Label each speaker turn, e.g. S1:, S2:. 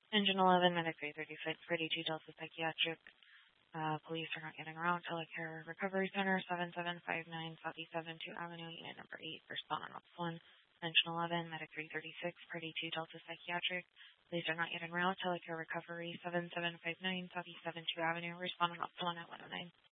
S1: Engine 11, Medic 336, 32 Delta Psychiatric. Police are not getting around. Telecare Recovery Center, 7759 Southeast 72 Avenue, Unit number 8, respond on Ops 1. Engine 11, Medic 336, 32 Delta Psychiatric. Police are not yet en route. Telecare Recovery, 7759 Southeast 72 Avenue, respond on Ops 1 at 109.